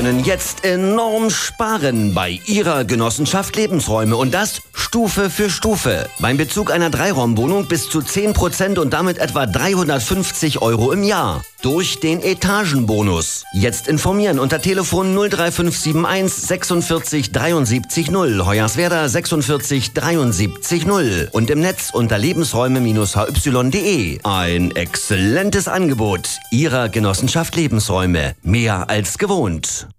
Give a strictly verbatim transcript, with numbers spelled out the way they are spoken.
können jetzt enorm sparen bei Ihrer Genossenschaft Lebensräume und das Stufe für Stufe. Beim Bezug einer Dreiraumwohnung bis zu zehn Prozent und damit etwa dreihundertfünfzig Euro im Jahr. Durch den Etagenbonus. Jetzt informieren unter Telefon null drei fünf sieben eins sechsundvierzig dreiundsiebzig null, Hoyerswerda sechsundvierzig dreiundsiebzig null und im Netz unter lebensräume Bindestrich h y punkt d e. Ein exzellentes Angebot Ihrer Genossenschaft Lebensräume. Mehr als gewohnt.